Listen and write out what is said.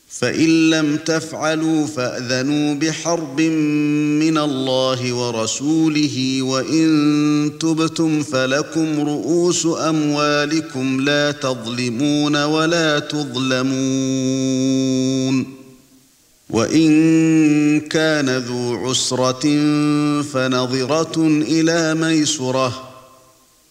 فإن لم تفعلوا فأذنوا بحرب من الله ورسوله وإن تبتم فلكم رؤوس أموالكم لا تظلمون ولا تظلمون وإن كان ذو عسرة فنظرة إلى ميسرة